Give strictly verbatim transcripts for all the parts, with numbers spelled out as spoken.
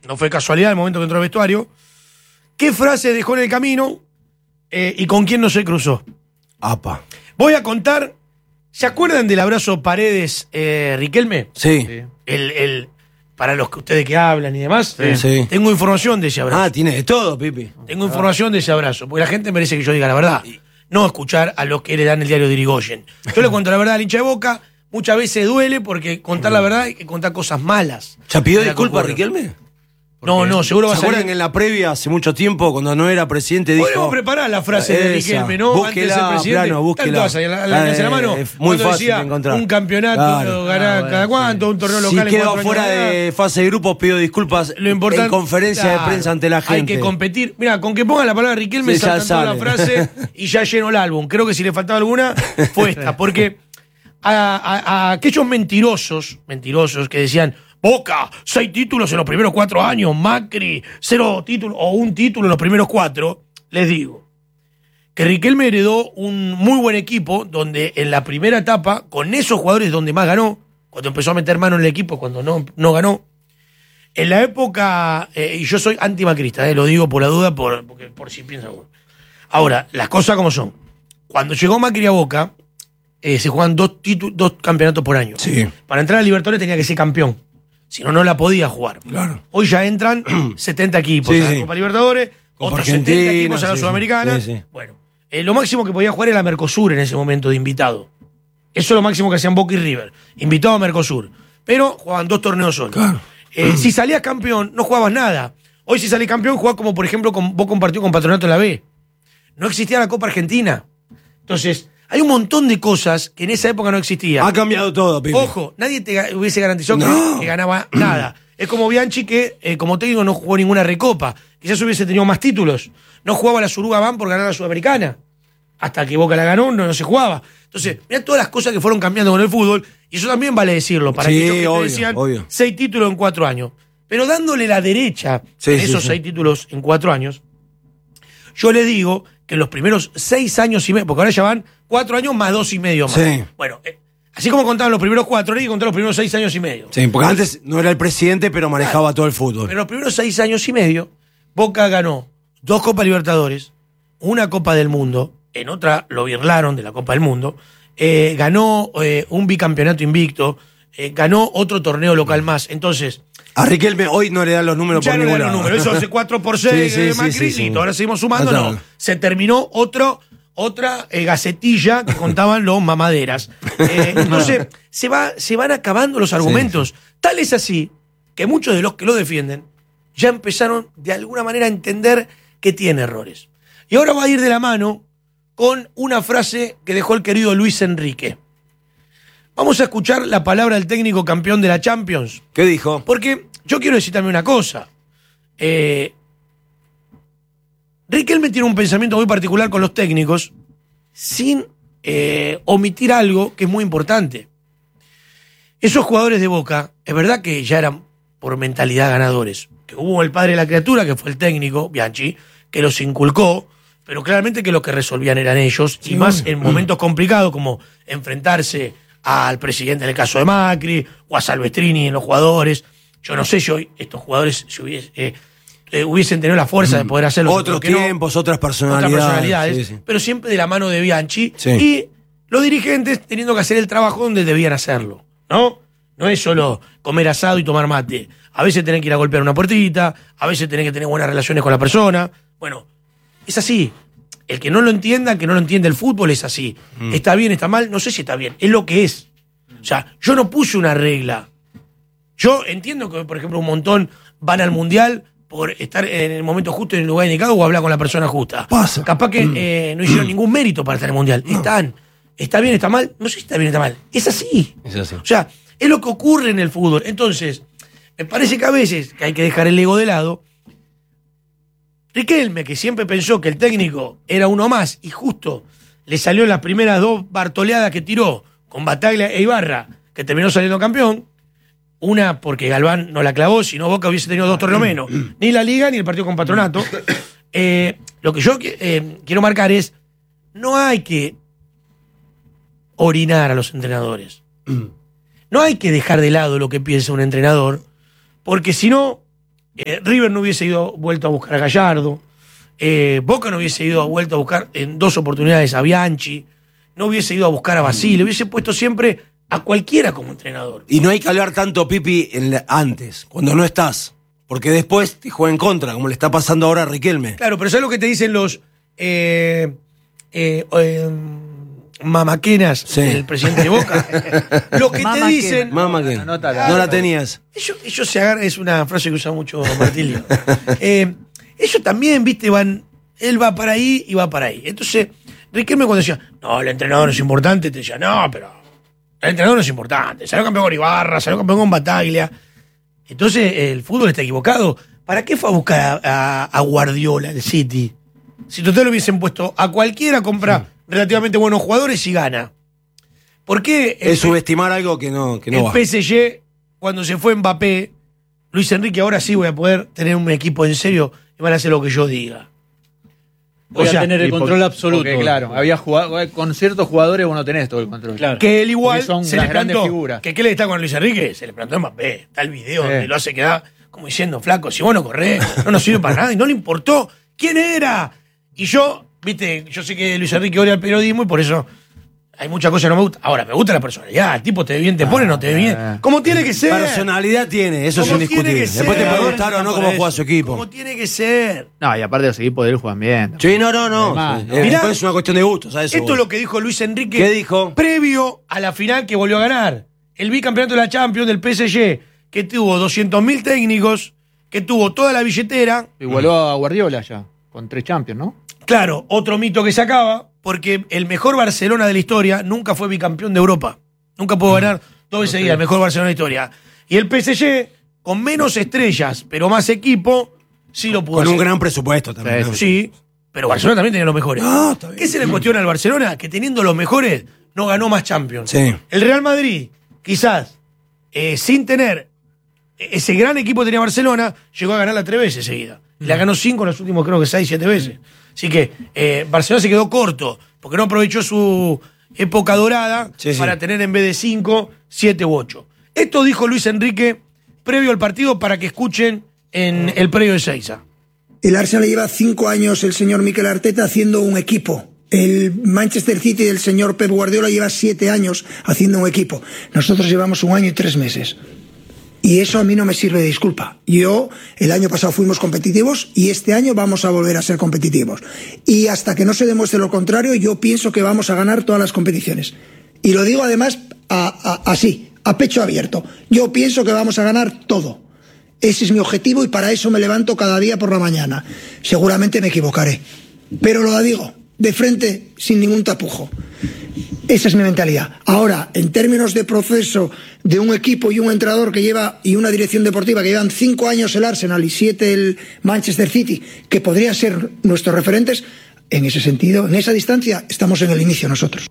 no fue casualidad el momento que entró al vestuario. ¿Qué frase dejó en el camino eh, y con quién no se cruzó? Apa. Voy a contar. ¿Se acuerdan del abrazo Paredes-Riquelme? Eh, sí. sí. El, el, para los que ustedes que hablan y demás. Sí. sí. Tengo información de ese abrazo. Ah, tiene de todo, Pipi. Tengo información de ese abrazo. Porque la gente merece que yo diga la verdad. No escuchar a los que le dan el diario de Irigoyen. Yo le cuento la verdad al hincha de Boca. Muchas veces duele porque contar la verdad hay que contar cosas malas. ¿Ya pidió disculpas a Riquelme? No, no, seguro va a ¿Se salir. acuerdan que en la previa, hace mucho tiempo, cuando no era presidente, dijo... Podemos preparar la frase de Riquelme, ¿no? Búsquela, Antes de ser presidente. plano, búsquela. Vas ahí, la, la, eh, en la mano. Es muy fácil decía, de encontrar. Un campeonato, claro. ganar ah, bueno, cada cuánto, sí. un torneo Si local. quedó en fuera de fase de grupos, pido disculpas Lo importante, en conferencia claro, de prensa ante la gente. Hay que competir. Mira, con que ponga la palabra Riquelme, sí, saltan toda la frase y ya llenó el álbum. Creo que si le faltaba alguna, fue esta. Porque a, a, a aquellos mentirosos, mentirosos que decían... Boca, seis títulos en los primeros cuatro años, Macri, cero títulos o un título en los primeros cuatro. Les digo que Riquelme heredó un muy buen equipo donde en la primera etapa, con esos jugadores donde más ganó, cuando empezó a meter mano en el equipo, cuando no, no ganó, en la época, eh, y yo soy antimacrista, eh, lo digo por la duda, por, porque, por si piensan. Ahora, las cosas como son. Cuando llegó Macri a Boca, eh, se juegan dos, titu- dos campeonatos por año. Sí. Para entrar a Libertadores tenía que ser campeón. Si no, no la podía jugar. Claro. Hoy ya entran setenta equipos sí, a la sí. Copa Libertadores, Copa otros Argentina, setenta equipos a la sí, Sudamericana. sí, sí. Bueno, eh, lo máximo que podía jugar era Mercosur en ese momento de invitado. Eso es lo máximo que hacían Boca y River. Invitado a Mercosur. Pero jugaban dos torneos solos. Claro. Eh, si salías campeón, no jugabas nada. Hoy si salís campeón, jugás como por ejemplo con, Boca compartió con Patronato en la B. No existía la Copa Argentina. Entonces... Hay un montón de cosas que en esa época no existían. Ha cambiado todo, Pipi. Ojo, nadie te hubiese garantizado no. que, que ganaba nada. Es como Bianchi que, eh, como técnico, no jugó ninguna recopa. Quizás hubiese tenido más títulos. No jugaba la Suruga Ban por ganar la Sudamericana. Hasta que Boca la ganó, no, no se jugaba. Entonces, mirá todas las cosas que fueron cambiando con el fútbol. Y eso también vale decirlo. Para sí, aquellos que obvio, te decían obvio. seis títulos en cuatro años. Pero dándole la derecha sí, en sí, esos sí. seis títulos en cuatro años, yo le digo que en los primeros seis años y medio, porque ahora ya van cuatro años más dos y medio más. Sí. Bueno, eh, así como contaban los primeros cuatro, hay que contar los primeros seis años y medio. Sí, porque antes no era el presidente, pero manejaba todo el fútbol. Pero en los primeros seis años y medio, Boca ganó dos Copas Libertadores, una Copa del Mundo, en otra lo birlaron de la Copa del Mundo, eh, ganó eh, un bicampeonato invicto, eh, ganó otro torneo local más. Entonces... A Riquelme hoy no le dan los números ya por no le ningún dan los lado. números. Eso hace cuatro por seis Sí, sí, de sí, Macri, sí, sí. listo. Ahora seguimos sumando, Total. no. Se terminó otro, otra eh, gacetilla que contaban los mamaderas. Eh, entonces, se, va, se van acabando los argumentos. Sí, sí. Tal es así que muchos de los que lo defienden ya empezaron de alguna manera a entender que tiene errores. Y ahora va a ir de la mano con una frase que dejó el querido Luis Enrique. Vamos a escuchar la palabra del técnico campeón de la Champions. ¿Qué dijo? Porque yo quiero decir también una cosa. Eh, Riquelme tiene un pensamiento muy particular con los técnicos sin eh, omitir algo que es muy importante. Esos jugadores de Boca, es verdad que ya eran por mentalidad ganadores. Que hubo el padre de la criatura, que fue el técnico, Bianchi, que los inculcó, pero claramente que lo que resolvían eran ellos, sí, y más en momentos complicados como enfrentarse al presidente en el caso de Macri, o a Salvestrini en los jugadores. Yo no sé si hoy estos jugadores si hubiese, eh, eh, hubiesen tenido la fuerza de poder hacerlo. Otros tiempos, no, otras personalidades. Otras personalidades, sí, sí. Pero siempre de la mano de Bianchi. Sí. Y los dirigentes teniendo que hacer el trabajo donde debían hacerlo, ¿no? No es solo comer asado y tomar mate. A veces tenés que ir a golpear una puertita, a veces tenés que tener buenas relaciones con la persona. Bueno, es así. El que no lo entienda, el que no lo entiende el fútbol, es así. Mm. Está bien, está mal, no sé si está bien. Es lo que es. O sea, yo no puse una regla. Yo entiendo que, por ejemplo, un montón van al Mundial por estar en el momento justo, en el lugar indicado, o hablar con la persona justa. Pasa. Capaz que mm. eh, no hicieron ningún mérito para estar en el Mundial. No. Están. ¿Está bien, está mal? No sé si está bien, está mal. Es así. Es así. O sea, es lo que ocurre en el fútbol. Entonces, me parece que a veces que hay que dejar el ego de lado. Riquelme, que siempre pensó que el técnico era uno más, y justo le salió las primeras dos bartoleadas que tiró con Bataglia e Ibarra, que terminó saliendo campeón. Una porque Galván no la clavó, si no Boca hubiese tenido dos torneos menos. Ni la Liga ni el partido con Patronato. Eh, lo que yo eh, quiero marcar es, no hay que orinar a los entrenadores. No hay que dejar de lado lo que piensa un entrenador, porque si no, eh, River no hubiese ido vuelto a buscar a Gallardo, eh, Boca no hubiese ido vuelto a buscar en dos oportunidades a Bianchi, no hubiese ido a buscar a Basile, hubiese puesto siempre a cualquiera como entrenador. Y no hay que hablar tanto, Pipi, en la- antes, cuando no estás. Porque después te juega en contra, como le está pasando ahora a Riquelme. Claro, pero ¿sabes lo que te dicen los eh, eh, eh, mamaquenas Sí. del presidente de Boca? Lo que te Mamaquena. dicen... Mamá, que Anótala. no la tenías. Ellos, ellos se agarran, es una frase que usa mucho Martilio. Eh, ellos también, viste, van, él va para ahí y va para ahí. Entonces, Riquelme cuando decía, no, el entrenador es importante, te decía, no, pero el entrenador no es importante. Salió campeón con Ibarra, salió campeón con Bataglia. Entonces, el fútbol está equivocado. ¿Para qué fue a buscar a, a- a Guardiola, el City? Si total lo hubiesen puesto a cualquiera, compra relativamente buenos jugadores y gana. ¿Por qué? el- Es subestimar algo que no, que no el va. P S G, cuando se fue Mbappé, Luis Enrique, ahora sí voy a poder tener un equipo en serio y van a hacer lo que yo diga. Voy O sea, a tener el Y control porque- absoluto. Porque, claro, había jugado, con ciertos jugadores vos no tenés todo el control. Claro. que él igual Porque son se le las grandes plantó. figuras. ¿Que ¿Qué le está con Luis Enrique? Se le plantó a Mbappé. Está el video Sí. donde lo hace quedar como diciendo, flaco, si vos no corrés, no nos sirve para nada. Y no le importó quién era. Y yo, viste, yo sé que Luis Enrique odia al periodismo y por eso hay muchas cosas que no me gustan. Ahora, me gusta la personalidad. El tipo te ve bien, te pone, no te ve bien. Ah. Como tiene que ser. Personalidad tiene, eso es Como indiscutible. tiene que Después te ser. puede gustar o no cómo juega su equipo. Como tiene que ser. No, y aparte los equipos de él juegan bien. Sí, no, no, no. Además, Sí, ¿no? eh, Mirá, después es una cuestión de gusto, ¿sabes? Esto es lo que dijo Luis Enrique. ¿Qué dijo? Previo a la final que volvió a ganar. El bicampeonato de la Champions del P S G, que tuvo doscientos mil técnicos, que tuvo toda la billetera. Igualó a Guardiola ya, con tres Champions, ¿no? Claro, otro mito que se acaba, porque el mejor Barcelona de la historia nunca fue bicampeón de Europa. Nunca pudo ganar dos veces seguidas el mejor Barcelona de la historia. Y el P S G, con menos estrellas, pero más equipo, sí lo pudo Con un hacer. gran presupuesto también. Sí, ¿no? Sí, pero Barcelona también tenía los mejores. Ah, está bien. ¿Qué se le cuestiona al Barcelona? Que teniendo los mejores, no ganó más Champions. Sí. El Real Madrid, quizás, eh, sin tener ese gran equipo que tenía Barcelona, llegó a ganarla tres veces seguida. Y la ganó cinco en los últimos, creo que seis, siete veces. Así que eh, Barcelona se quedó corto, porque no aprovechó su época dorada Sí, sí. para tener en vez de cinco, siete u ocho. Esto dijo Luis Enrique previo al partido para que escuchen en el predio de Seiza. El Arsenal lleva cinco años el señor Mikel Arteta haciendo un equipo. El Manchester City del señor Pep Guardiola lleva siete años haciendo un equipo. Nosotros llevamos un año y tres meses. Y eso a mí no me sirve de disculpa. Yo, el año pasado fuimos competitivos y este año vamos a volver a ser competitivos. Y hasta que no se demuestre lo contrario, yo pienso que vamos a ganar todas las competiciones. Y lo digo además a- a- así, a pecho abierto. Yo pienso que vamos a ganar todo. Ese es mi objetivo y para eso me levanto cada día por la mañana. Seguramente me equivocaré, pero lo digo, de frente, sin ningún tapujo. Esa es mi mentalidad. Ahora, en términos de proceso de un equipo y un entrenador que lleva, y una dirección deportiva que llevan cinco años el Arsenal y siete el Manchester City, que podrían ser nuestros referentes, en ese sentido, en esa distancia, estamos en el inicio nosotros.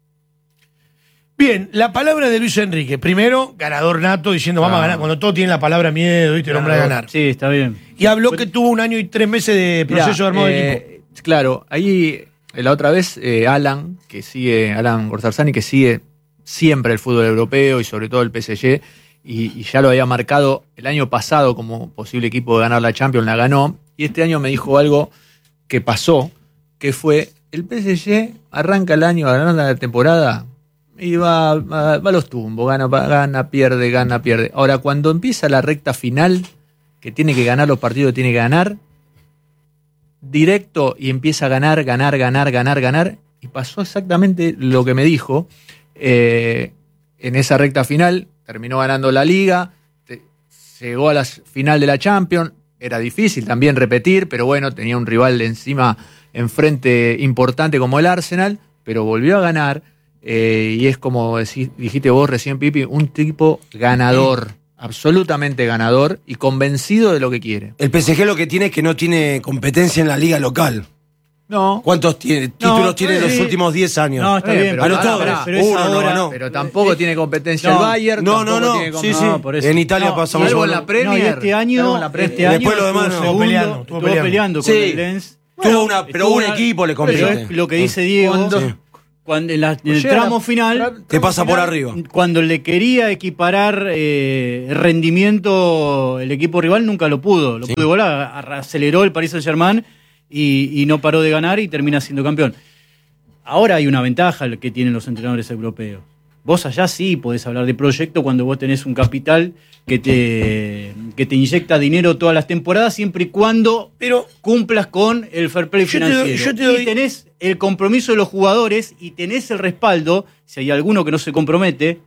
Bien, la palabra de Luis Enrique. Primero, ganador nato, diciendo vamos a ganar. Cuando todo tiene la palabra miedo, ¿viste? El hombre a ganar. Sí, está bien. Y habló que tuvo un año y tres meses de Mirá, proceso de armado de equipo. eh, Claro, ahí eh, la otra vez eh, Alan, que sigue, Alan Gorzarzani, que sigue siempre el fútbol europeo y sobre todo el P S G, y, y ya lo había marcado el año pasado como posible equipo de ganar la Champions, la ganó, y este año me dijo algo que pasó, que fue, el P S G arranca el año, ganando la temporada, y va, va, va a los tumbos, gana, gana, pierde, gana, pierde. Ahora, cuando empieza la recta final, que tiene que ganar los partidos que tiene que ganar, directo y empieza a ganar, ganar, ganar, ganar, ganar. Y pasó exactamente lo que me dijo. Eh, en esa recta final, terminó ganando la Liga, te, llegó a la final de la Champions. Era difícil también repetir, pero bueno, tenía un rival de encima, enfrente importante como el Arsenal, pero volvió a ganar. Eh, y es como decí, dijiste vos recién, Pipi, un tipo ganador. Absolutamente ganador y convencido de lo que quiere. El P S G lo que tiene es que no tiene competencia en la liga local. No. ¿Cuántos tiene- títulos tiene en los sí. últimos diez años? No, está Eh, bien. pero Ganó pará, todo. pará, pero es Uno no ahora- ganó. Pero tampoco tiene competencia No. el Bayern. No, no, tampoco no. tiene com- Sí, sí. No, por eso. En Italia No, pasamos salvo a en la uno. Premier. No, y este año, Salvo en la Premier. este año Después lo demás estuvo no. segundo, Peleando, estuvo estuvo peleando, peleando. con Sí. el Lens. Tuvo una- pero estuvo un equipo le compite. Pero es lo que dice Diego. Cuando- Sí. cuando en, la, en el Llega tramo la- final... tra- Te pasa por arriba. Cuando le quería equiparar eh, rendimiento el equipo rival, nunca lo pudo. Lo Sí. pudo igualar, a- aceleró el Paris Saint-Germain y, y no paró de ganar y termina siendo campeón. Ahora hay una ventaja que tienen los entrenadores europeos. Vos allá sí podés hablar de proyecto cuando vos tenés un capital que te, que te inyecta dinero todas las temporadas, siempre y cuando Pero cumplas con el fair play Yo te doy- financiero. yo te doy- Y tenés el compromiso de los jugadores y tenés el respaldo, si hay alguno que no se compromete,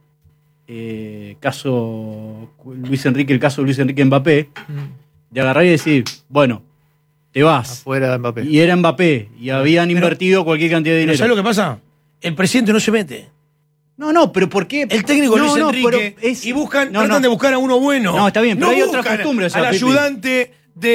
eh, caso Luis Enrique, el caso de Luis Enrique Mbappé, de agarrar y decir, bueno, te vas. Afuera de Mbappé. Y era Mbappé, y habían Pero- invertido cualquier cantidad de pero dinero. ¿sabes lo que pasa? El presidente no se mete. No, no, pero ¿por qué? El técnico no, Luis no, Enrique pero es- y buscan, no, tratan no. de buscar a uno bueno. No, está bien, pero hay otra buscan costumbre, o sea, al Pipi. ayudante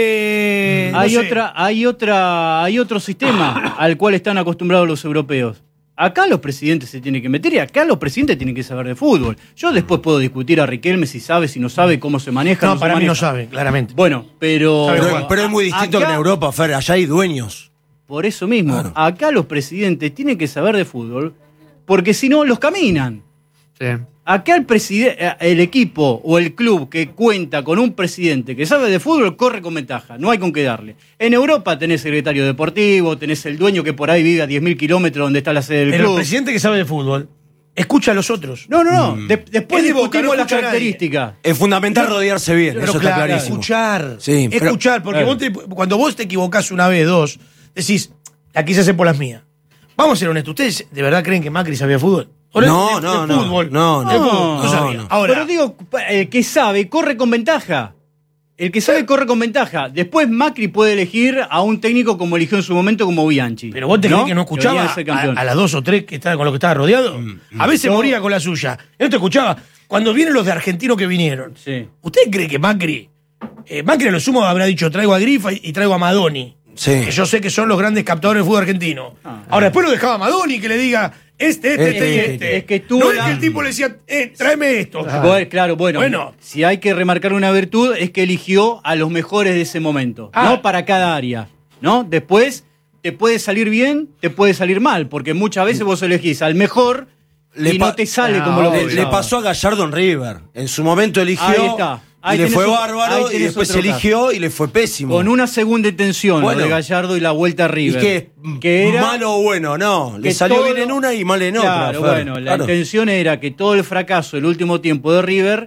de. no Hay sé. otra, hay otra, hay otro sistema al cual están acostumbrados los europeos. Acá los presidentes se tienen que meter y acá los presidentes tienen que saber de fútbol. Yo después puedo discutir a Riquelme si sabe, si no sabe, cómo se maneja. No, se para mí no maneja. sabe, claramente. Bueno, pero. Sabe Pero, jugar. pero es muy distinto Acá- que en Europa, Fer. Allá hay dueños. Por eso mismo, Claro. acá los presidentes tienen que saber de fútbol, porque si no, los caminan. Sí. Acá el, preside- el equipo o el club que cuenta con un presidente que sabe de fútbol corre con ventaja, no hay con qué darle. En Europa tenés secretario deportivo, tenés el dueño que por ahí vive a diez mil kilómetros donde está la sede del Pero el club. presidente que sabe de fútbol escucha a los otros. No, no, no. De- después Es de Boca, discutimos no las escucha a nadie. características. Es fundamental rodearse bien, Pero eso claro, está clarísimo. escuchar. Sí, pero- escuchar, porque Claro. vos te- cuando vos te equivocás una vez, dos, decís, la quise hacer por las mías. Vamos a ser honestos, ¿ustedes de verdad creen que Macri sabía fútbol? Ahora, No, de- no, de no. fútbol. No, no. De fútbol, no No, sabía. no. Ahora, Pero digo, el que sabe corre con ventaja. El que sabe corre con ventaja. Después Macri puede elegir a un técnico como eligió en su momento como Bianchi. pero vos te crees que no venía escuchaba a ser campeón. a, a las dos o tres que estaba con los que estaba rodeado. A veces No. moría con la suya. Él no te escuchaba. Cuando vienen los de argentinos que vinieron, Sí. ¿usted cree que Macri, eh, Macri a lo sumo habrá dicho traigo a Grifa y, y traigo a Madoni? Sí. Que yo sé que son los grandes captadores de fútbol argentino. Ah. Ahora después lo dejaba a Madoni que le diga este, este, este, Este, y este. este. Es que tú no es la- que el tipo le decía, eh, tráeme esto. Bueno, claro, bueno, Bueno. si hay que remarcar una virtud es que eligió a los mejores de ese momento, Ah. no para cada área, ¿no? Después te puede salir bien, te puede salir mal, porque muchas veces vos elegís al mejor y pa- no te sale Ah, como lo obvio. Le, pensabas. le pasó a Gallardo en River. En su momento eligió Ahí está. Ahí y le tenés fue otro- bárbaro ahí y tenés después otro eligió y le fue pésimo. Con una segunda intención lo Bueno. de Gallardo y la vuelta a ¿Y River. qué? que era ¿Malo o bueno? No, le que salió todo- bien en una y mal en Claro, otra. Fer. bueno, la Claro. intención era que todo el fracaso del último tiempo de River,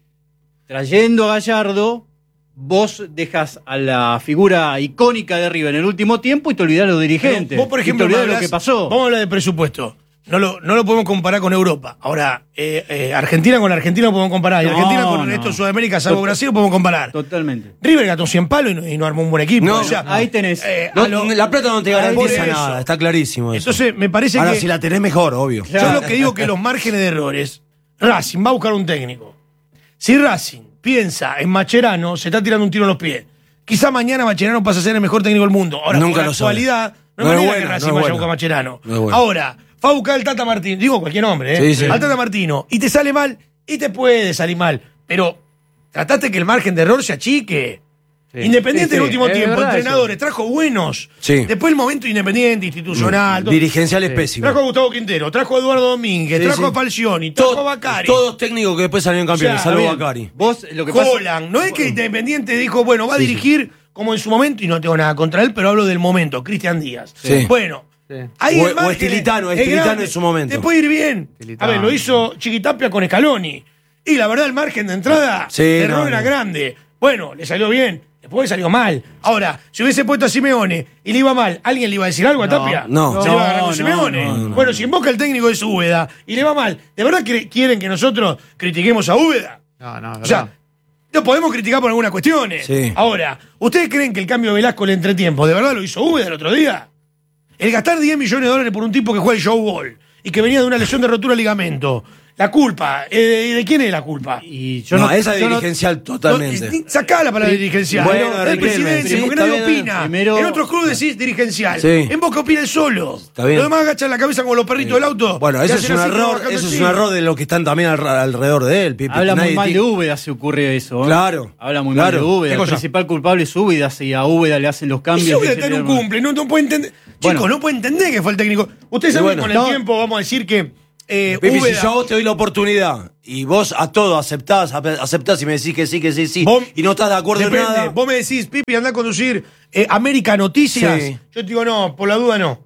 trayendo a Gallardo, vos dejas a la figura icónica de River en el último tiempo y te olvidás de los dirigentes. Pero vos, por Y ejemplo, te olvidás me de lo hablás- que pasó. Vamos a hablar de presupuesto. No lo, no lo podemos comparar con Europa. Ahora, eh, eh, Argentina con Argentina lo podemos comparar. Y No, Argentina con el no. resto de Sudamérica, salvo Tot- Brasil, lo podemos comparar. Totalmente. River gastó cien palos y no, y no armó un buen equipo. No, O sea, ahí tenés. eh, No, a lo- la plata no te por garantiza eso. nada, está clarísimo eso. Entonces, me parece Ahora, que. si la tenés mejor, obvio. Yo lo que digo que los márgenes de errores. Racing va a buscar un técnico. Si Racing piensa en Macherano, se está tirando un tiro en los pies. Quizá mañana Macherano pasa a ser el mejor técnico del mundo. Ahora, Nunca por la lo sabe. actualidad, no, No hay es manera buena, que Racing no es vaya a buena. buscar a Macherano. No es buena. Ahora, va a buscar el Tata Martino, digo cualquier nombre, ¿eh? Sí, sí. Al Tata Martino, y te sale mal, y te puede salir mal. Pero trataste que el margen de error se achique. Sí. Independiente Sí, del sí, último es tiempo, verdad entrenadores, trajo buenos. Sí. Después el momento independiente, institucional. todo. Dirigencial es Sí. pésimo. Trajo a Gustavo Quintero, trajo a Eduardo Domínguez, Sí, trajo sí. a Falcioni, trajo a To- Bacari. Todos técnicos que después salieron campeones, O sea, salvo bien. Bacari. Vos lo que pasa. Holland. No es que Independiente dijo, bueno, va a dirigir como en su momento, y no tengo nada contra él, pero hablo del momento, Cristian Díaz. Sí. Bueno. Sí. Ahí O- el margen o Estilitano, es Estilitano grande. en su momento. Te puede ir bien. Estilitano. A ver, lo hizo Chiquitapia con Scaloni. Y la verdad, el margen de entrada, Sí, el error no, era no. grande. Bueno, le salió bien. Después salió mal. Ahora, si hubiese puesto a Simeone y le iba mal, ¿alguien le iba a decir algo a No, Tapia? no. Se le iba a agarrar No, con no, Simeone. no, no. Bueno, si invoca el técnico de su Úbeda y le va mal, ¿de verdad que quieren que nosotros critiquemos a Úbeda? No, no, es O sea, verdad. lo podemos criticar por algunas cuestiones. Sí. Ahora, ¿ustedes creen que el cambio de Velasco en el entretiempo de verdad lo hizo Úbeda el otro día? El gastar diez millones de dólares por un tipo que juega el show ball y que venía de una lesión de rotura de ligamento La culpa, eh, ¿de quién es la culpa? Y yo no, no, esa yo no- dirigencial totalmente. No, sacá la palabra dirigencial. Bueno, el Riquelme, presidente, sí, porque está nadie bien. opina. Primero- en otros clubes decís dirigencial. Sí. En Boca opina él solo. Está bien. Los demás agachan la cabeza como los perritos del auto. Bueno, y eso es hacen un así como error, bajando eso es el un chile. error de lo que están también al- alrededor de él, Pipi. Habla muy Nadie mal tiene- de Úbeda si ocurre eso. ¿eh? Claro, Habla muy claro. mal de Úbeda. ¿Qué El cosa? principal culpable es Úbeda, si a Úbeda le hacen los Y cambios. si Úbeda que está en un sería- cumple, no, no puede entender. Bueno. Chicos, no puede entender que fue el técnico. Ustedes Y saben bueno. con el No. tiempo, vamos a decir que eh, Pipi, Úbeda- si yo a vos te doy la oportunidad y vos a todo aceptás, ap- aceptás y me decís que sí, que sí, sí, Vos- y no estás de acuerdo Depende. en nada. Vos me decís, Pipi, anda a conducir eh, América Noticias. Sí. Yo te digo, no, por la duda no.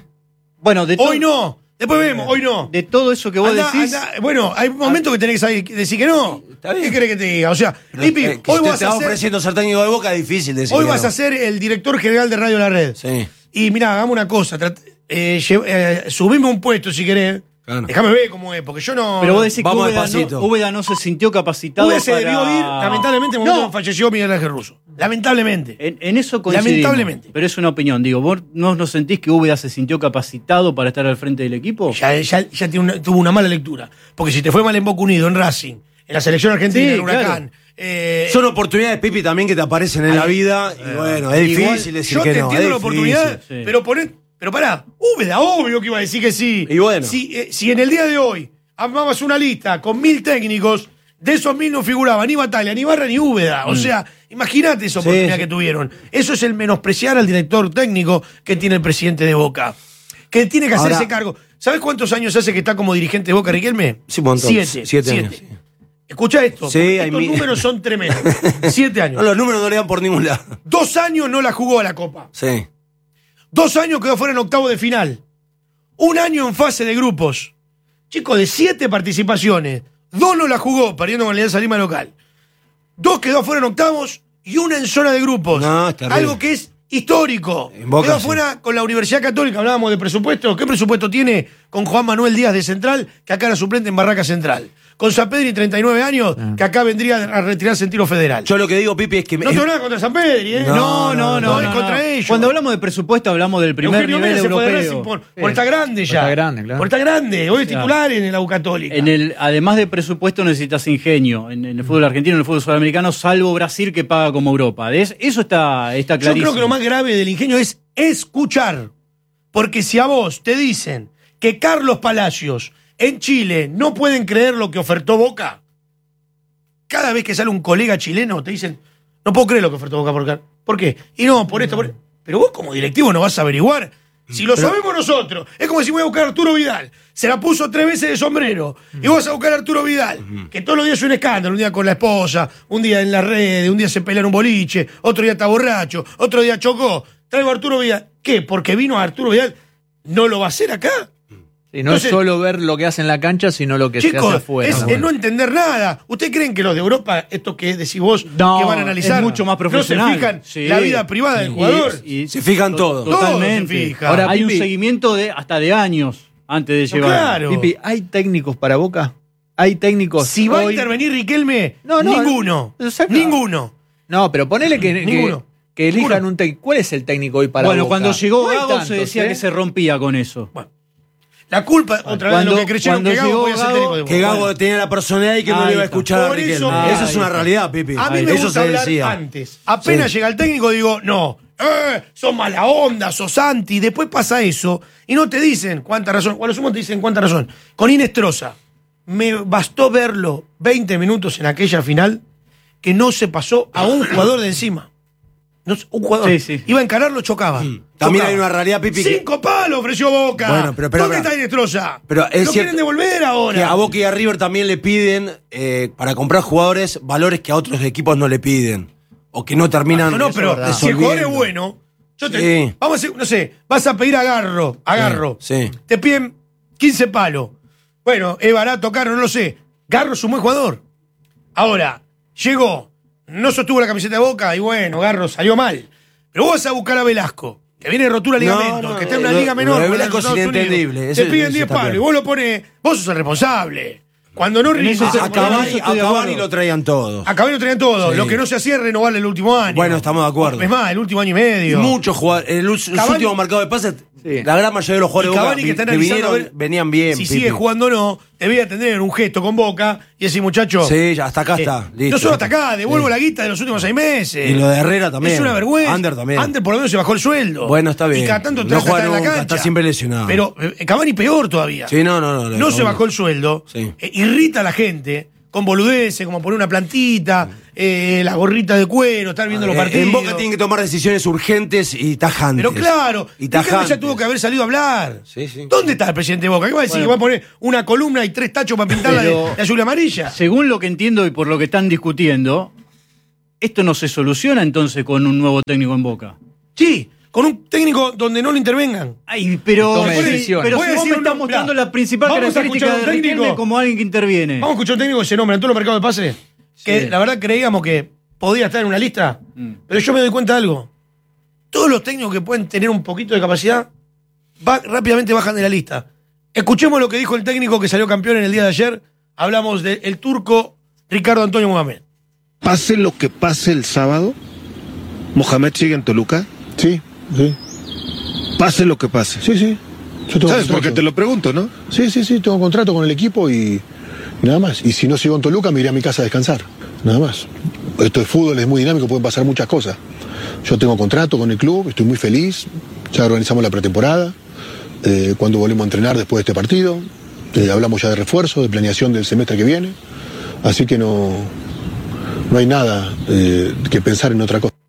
Bueno, de Hoy to- no. Después vemos, hoy no. De todo eso que vos Andá, decís. andá. Bueno, hay momentos que tenés que saber- decir que no. Está bien. ¿Qué querés que te diga? O sea, Pero, Pipi, eh, que hoy si te vas a estás ser, ofreciendo ser técnico de Boca, es difícil decir hoy que vas no. a ser el director general de Radio La Red. Sí. Y mirá, hagamos una cosa. trat- eh, lle- eh, subime un puesto si querés. Claro. Déjame ver cómo es, porque yo no. Pero vos decís que Vamos Úbeda despacito. no, Úbeda no se sintió capacitado Úbeda se para... debió ir, lamentablemente, en el momento No, que falleció Miguel Ángel Russo. Lamentablemente. en, en eso coincidimos. Lamentablemente. Pero es una opinión. Digo, ¿vos no, no sentís que Úbeda se sintió capacitado para estar al frente del equipo? Ya, ya, ya tiene una- tuvo una mala lectura. Porque si te fue mal en Boca Unido, en Racing, en la selección argentina, Sí, en Huracán. claro. eh, Son oportunidades, Pipi, también que te aparecen en la vida. Y bueno, es igual, difícil decir yo que te no. entiendo es la oportunidad, difícil. Sí. pero poné, pero pará, Úbeda, obvio que iba a decir que sí. Y bueno. Si, eh, si en el día de hoy armabas una lista con mil técnicos, de esos mil no figuraba ni Batalla, ni Barra, ni Úbeda. O sea, imagínate esa Sí, oportunidad sí. que tuvieron. Eso es el menospreciar al director técnico que tiene el presidente de Boca. Que tiene que hacerse Ahora- cargo. ¿Sabes cuántos años hace que está como dirigente de Boca, Riquelme? Sí, un montón. Siete. Siete años, sí. Escucha esto. Sí, porque hay estos mi- números son tremendos. Siete años. No, los números no le dan por ningún lado. Dos años no la jugó a la Copa. Sí. Dos años quedó fuera en octavo de final. Un año en fase de grupos. Chicos, de siete participaciones, dos no la jugó, perdiendo con la Alianza Lima local. Dos quedó fuera en octavos y una en zona de grupos. No, es terrible. Algo que es histórico. En Boca, quedó sí. fuera con la Universidad Católica, hablábamos de presupuesto. ¿Qué presupuesto tiene con Juan Manuel Díaz de Central, que acá era suplente en Barraca Central? Con San Pedri, treinta y nueve años, que acá vendría a retirarse en tiro federal. Yo lo que digo, Pipi, es que... No tengo nada contra San Pedri, ¿eh? No, No, no, no. es no, contra no. ellos. Cuando hablamos de presupuesto, hablamos del primer Eugenio nivel Mena se fue de europeo. Racing por, por estar grande ya. estar grande, claro. Por estar grande. Hoy es sea, titular en el U Católica. En el, además de presupuesto necesitas ingenio en, en el fútbol argentino, en el fútbol sudamericano, salvo Brasil que paga como Europa. Es- eso está, está Yo clarísimo. creo que lo más grave del ingenio es escuchar. Porque si a vos te dicen que Carlos Palacios en Chile no pueden creer lo que ofertó Boca, cada vez que sale un colega chileno te dicen, no puedo creer lo que ofertó Boca por Car- ¿Por qué? Y no, por esto, por... Pero vos como directivo no vas a averiguar. Si lo sabemos nosotros, es como si voy a buscar a Arturo Vidal. Se la puso tres veces de sombrero. Y vos vas a buscar a Arturo Vidal, que todos los días es un escándalo. Un día con la esposa, un día en las redes, un día se pelea en un boliche, otro día está borracho, otro día chocó. Traigo a Arturo Vidal. ¿Qué? Porque vino a Arturo Vidal. ¿No lo va a hacer acá? Sí, no Entonces- es solo ver lo que hace en la cancha, sino lo que se hace Chicos, afuera. es, es no entender nada. ¿Ustedes creen que los de Europa, esto que decís vos, No, que van a analizar, es mucho más profesional. no se fijan Sí. la vida privada del Y- jugador? y- Se fijan todo. Todo Totalmente. se fija. Ahora, hay un Pipi- seguimiento de hasta de años antes de No, llevar. claro. Pipi, ¿hay técnicos para Boca? ¿Hay técnicos? Si va a hoy? intervenir Riquelme, No, no, ninguno. exacto. Ninguno. No, pero ponele que, que, Ninguno. que elijan Ninguno. un técnico. ¿Cuál es el técnico hoy para Bueno, Boca? cuando llegó No hay Gago tantos, se decía ¿eh? que se rompía con eso. La culpa, otra vez, de lo Cuando- que creyeron cuando que Gago llegó podía ser Gago- técnico de Boca. Que Gago Bueno, tenía la personalidad y que no Ahí le iba a está. escuchar a Por eso- Riquelme. Ahí Esa es una está. realidad, Pipi. a mí me Eso gusta se hablar decía. antes. Apenas Sí. llega el técnico, digo, no, eh, sos mala onda, sos anti. Después pasa eso y no te dicen cuánta razón. O a lo sumo te dicen cuánta razón. Con Inestrosa, me bastó verlo veinte minutos en aquella final que no se pasó a un jugador de encima. No, un jugador. Sí, sí. Iba a encararlo, chocaba. También Chocaba. hay una realidad, Pipi, que- Cinco palos ofreció Boca. Bueno, pero- pero- ¿Dónde pero- está Inestrosa? pero es Lo cierto quieren devolver ahora. Que a Boca y a River también le piden, eh, para comprar jugadores, valores que a otros equipos no le piden. O que no terminan. No, no, pero verdad. si el jugador es resolviendo. bueno, yo te, Sí. vamos a hacer, no sé, vas a pedir agarro, agarro. Sí, sí. Te piden quince palos. Bueno, es barato, caro, no lo sé. Garro es un buen jugador. Ahora, llegó, no sostuvo la camiseta de Boca y bueno, Garro salió mal. Pero vos vas a buscar a Velasco, que viene de rotura de No, ligamento, no, que está en una lo- liga lo menor. de con Velasco los es Estados Unidos. inentendible, eso- Te piden eso diez está palos bien. y vos lo pones, vos sos el responsable. Cuando no En eso rindes, se- A, a en Cavani, eso a estoy de Cavani acuerdo. lo traían todos. a Cabello traían todo. Sí. Lo que no se hacía es renovarle el último año. Bueno, estamos de acuerdo. Es más, el último año y Y medio. muchos jugadores. En el, los Cavani- últimos mercados de pases Sí. La gran mayoría de los Y jugadores de Cavani, Boca que está vi- analizando vinieron, a ver venían bien. si Pipi. sigue jugando o no, debía tener un gesto con Boca y decir, muchacho. Sí, ya hasta acá eh, está. Listo. no solo hasta acá, devuelvo Sí. la guita de los últimos seis meses. Y lo de Herrera también. Es una vergüenza. Ander también. Ander por lo menos se bajó el sueldo. Bueno, está bien. Y cada tanto No trata de juega estar en la nunca, cancha. está siempre lesionado. Pero eh, Cavani peor todavía. Sí, no, no, no. No se bajó el sueldo. Sí. eh, irrita a la gente con boludeces, como poner una plantita, eh, la gorrita de cuero, estar viendo los Eh, partidos. En Boca tienen que tomar decisiones urgentes y tajantes. Pero claro, y Riquelme tajantes. ya tuvo que haber salido a hablar. Sí, sí. ¿Dónde está el presidente de Boca? ¿Qué va a decir? Bueno. ¿Que va a poner una columna y tres tachos para pintarla de, Pero- de azul y amarilla? Según lo que entiendo y por lo que están discutiendo, esto no se soluciona entonces con un nuevo técnico en Boca. Sí, con un técnico donde no lo intervengan. Ay, pero, Tome sí, decisiones. pero Voy a si vos decir me estás un- mostrando mirá, la principal vamos a característica escuchar de un técnico. Riquelme como alguien que interviene. Vamos a escuchar un técnico que se nombra en todos los mercados de pase, que Sí. la verdad creíamos que podía estar en una lista, Mm. pero yo me doy cuenta de algo. Todos los técnicos que pueden tener un poquito de capacidad va- rápidamente bajan de la lista. Escuchemos lo que dijo el técnico que salió campeón en el día de ayer. Hablamos del turco Ricardo Antonio Mohamed. Pase lo que pase el sábado, Mohamed sigue en Toluca. Sí, sí, Pase lo que pase. sí, sí. Yo tengo ¿Sabes por qué contrato. te lo pregunto, no? Sí, sí, sí, tengo contrato con el equipo y, y nada más. Y si no sigo en Toluca, me iré a mi casa a descansar. Nada más. Esto de fútbol es muy dinámico, pueden pasar muchas cosas. Yo tengo contrato con el club, estoy muy feliz. Ya organizamos la pretemporada. Eh, cuando volvemos a entrenar después de este partido. Eh, hablamos ya de refuerzo, de planeación del semestre que viene. Así que no, no hay nada eh, que pensar en otra cosa.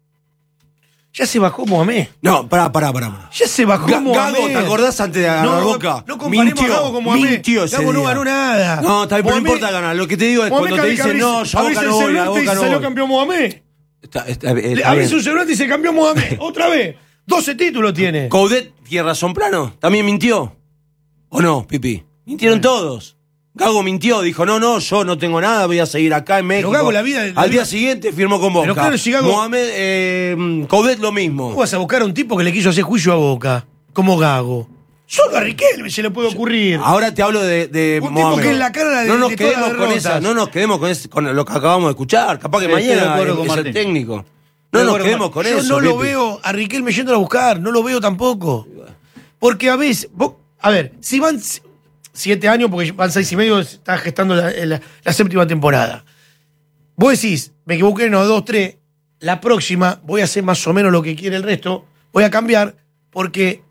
Ya se bajó Mohamed. No, pará, pará, pará. Ya se bajó Ga- Mohamed. Gago, ¿te acordás antes de ganar No, Boca? no comparemos a Gago con Mohamed. Mintió ese Gago no día. ganó nada. No, está bien, pero no Mohamed- importa ganar. Lo que te digo es Mohamed cuando te dicen, abrís- no, yo a abrís Boca el no voy, a celular y Boca no salió voy. campeón Mohamed. Está, está, eh, Le está abrís bien. un celular y dice campeón Mohamed. Otra vez. doce títulos tiene. Coudet tiene razón plano. ¿También mintió? ¿O no, Pipi? Mintieron todos. Gago mintió, dijo, no, no, yo no tengo nada, voy a seguir acá en México. Gago, la vida- la Al vida- día siguiente firmó con Boca. Pero claro, si Gago- Mohamed, eh, Coudet lo mismo. ¿Cómo vas a buscar a un tipo que le quiso hacer juicio a Boca? Como Gago. Solo a Riquelme se le puede ocurrir. Ahora te hablo de, de Un tipo Mohamed. que es la cara de- no nos de todas quedemos las con derrotas. esa, no nos quedemos con, ese- con lo que acabamos de escuchar. Capaz que Estoy de mañana acuerdo es, con es el Martín. técnico. No Estoy de nos acuerdo quedemos con con Yo eso. no lo Pipi. veo a Riquelme yendo a buscar, no lo veo tampoco. Porque a veces, vos- a ver, si van s- siete años, porque van seis y medio, está gestando la, la- la séptima temporada. Vos decís, me equivoqué, no, dos, tres, la próxima voy a hacer más o menos lo que quiere el resto, voy a cambiar, porque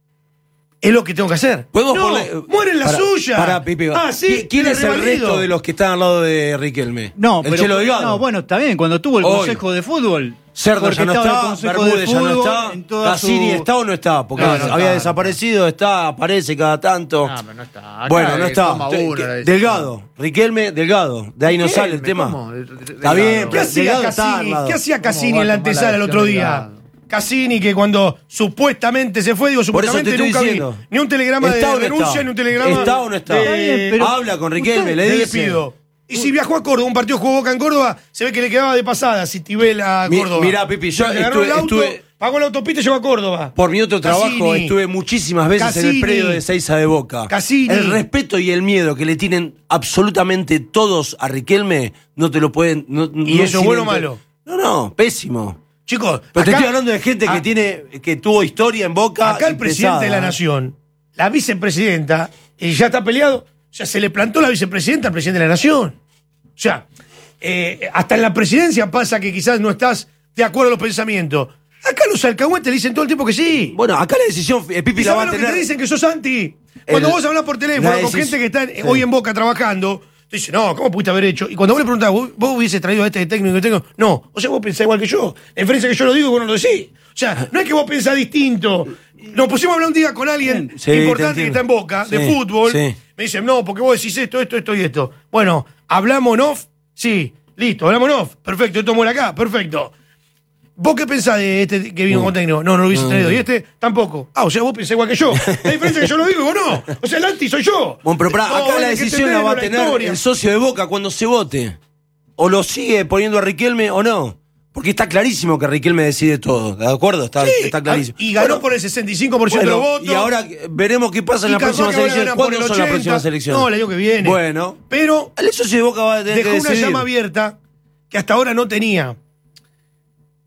es lo que tengo que hacer. ¿Podemos no, ponerle- muere en la Para- suya. Para, Pipi. Ah, sí, ¿Qui- ¿Quién tiene es el revalido. resto de los que están al lado de Riquelme? No, el pero Chelo Delgado. no, bueno, está bien, cuando tuvo el Hoy. Consejo de Fútbol. Cerda porque ya no estaba el está, Consejo Bermúdez de ya no Fútbol está, en toda Cassini su- está o no está, porque No, no había está. desaparecido, está, aparece cada tanto. No, pero no está. Acá Bueno, no es está. toma Te- uno que- la decisión. Delgado, Riquelme, Delgado. De ahí no Riquelme, sale el tema. ¿cómo? Está bien, ¿Qué hacía Delgado está al Cassini? lado. ¿Qué hacía Cassini va en la a tomar la antesala el otro decisión día? Delgado? Cassini, que cuando supuestamente se fue, digo, Por eso supuestamente te estoy nunca vi diciendo. ni un telegrama de ¿Está o no denuncia, está? ni un telegrama ¿Está o no está? de- Está bien, pero- Habla con Riquelme, le de dice. despido. Y si viajó a Córdoba, un partido jugó Boca en Córdoba, se ve que le quedaba de pasada si Tibela a Mi- Córdoba. mirá, Pipi, yo Se agarró estuve- el auto, estuve- pagó la autopista y llegó a Córdoba. Por mi otro trabajo Cassini. estuve muchísimas veces en Cassini. el predio de Seiza de Boca. Cassini. El respeto y el miedo que le tienen absolutamente todos a Riquelme no te lo pueden. No, ¿Y no eso es bueno o tienen- malo? No, no, pésimo. Chicos, Pero te acá- estoy hablando de gente que a- tiene que tuvo historia en Boca. Acá el y presidente de la pesada. nación, la vicepresidenta, y ya está peleado, o sea, se le plantó la vicepresidenta al presidente de la nación. O sea, eh, hasta en la presidencia pasa que quizás no estás de acuerdo a los pensamientos. Acá los alcahuetes le dicen todo el tiempo que sí. Bueno, acá la decisión, eh, Pipi ¿Y la va sabes a lo que tener. te dicen que sos anti? Cuando El- vos hablas por teléfono la con decis- gente que está en- Sí. hoy en Boca trabajando, te dice, no, ¿cómo pudiste haber hecho? Y cuando vos le preguntás, ¿vos, vos hubieses traído a este técnico que tengo? No, o sea, vos pensás igual que yo. La diferencia es que yo lo digo y vos no lo decís. O sea, no es que vos pensás distinto. Nos pusimos a hablar un día con alguien Sí, te importante que entiendo. está en Boca, de Sí, fútbol. sí. Me dicen, no, porque vos decís esto, esto, esto y esto. Bueno, ¿hablamos en off? Sí, listo, hablamos en off. Perfecto, esto muere acá, perfecto. ¿Vos qué pensás de este que vino No. con técnico? No, no lo hubiese No, traído. no. ¿Y este? Tampoco. Ah, o sea, vos pensás igual que yo. La diferencia es que yo lo digo y vos no. O sea, el anti soy yo. Bueno, pero pará, No, acá bueno, la hay que decisión la va a entenderlo, tener historia. el socio de Boca cuando se vote. O lo sigue poniendo a Riquelme o no. Porque está clarísimo que Riquelme decide todo. ¿De acuerdo? Está, Sí, está clarísimo. y ganó Bueno, por el sesenta y cinco por ciento bueno, de los votos. y ahora veremos qué pasa en Y las capaz próximas que ahora elecciones. ganan por ¿Cuándo el son las ochenta. próximas elecciones? No, el año que viene. Bueno. Pero El socio de Boca va a tener dejó que una decidir. llama abierta que hasta ahora no tenía.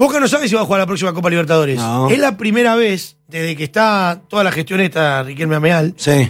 Boca no sabe si va a jugar la próxima Copa Libertadores. No. Es la primera vez, desde que está toda la gestión esta, Riquelme Ameal, Sí,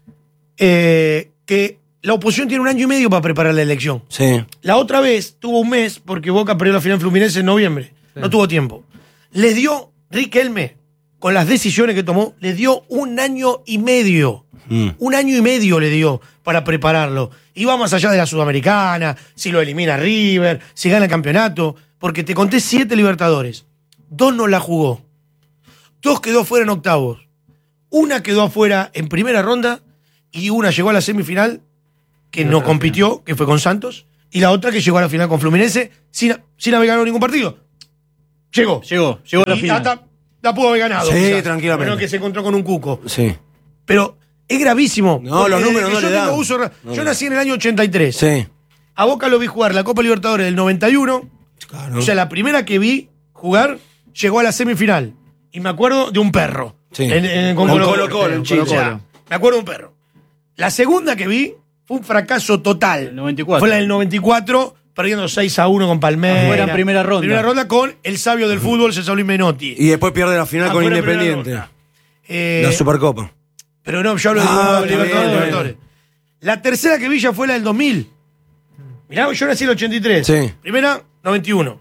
eh, que la oposición tiene un año y medio para preparar la elección. sí. La otra vez tuvo un mes porque Boca perdió la final Fluminense en noviembre. Sí. No tuvo tiempo. Les dio Riquelme, con las decisiones que tomó, le dio un año y medio. Mm. Un año y medio le dio para prepararlo. Y va más allá de la Sudamericana, si lo elimina River, si gana el campeonato. Porque te conté siete Libertadores. Dos no la jugó. Dos quedó fuera en octavos. Una quedó afuera en primera ronda y una llegó a la semifinal que no compitió, que fue con Santos, y la otra que llegó a la final con Fluminense sin, sin haber ganado ningún partido. Llegó. Llegó, llegó a la y final. La, la pudo haber ganado. Sí, quizás. tranquilamente. Bueno, que se encontró con un cuco. Sí. Pero es gravísimo. No, los números no yo le dan. tengo uso, no, yo nací en el año ochenta y tres. Sí. A Boca lo vi jugar la Copa Libertadores del noventa y uno. Claro. O sea, la primera que vi jugar llegó a la semifinal. Y me acuerdo de un perro. Sí. En, en, con Con Colo-Colo, Colo-Colo, en o Chile. sea, me acuerdo de un perro. La segunda que vi fue un fracaso total. El noventa y cuatro. Fue la del noventa y cuatro, perdiendo seis a uno con Palmeiras. Afuera en primera ronda. Primera ronda con el sabio del fútbol, César Luis Menotti. Y después pierde la final con Afuera en primera Independiente. ronda. Eh, La Supercopa. Pero no, yo hablo de Ah, Libertadores, está bien, Libertadores, está Libertadores. La tercera que vi ya fue la del dos mil. Mirá, yo nací en el ochenta y tres. Sí. Primera, noventa y uno.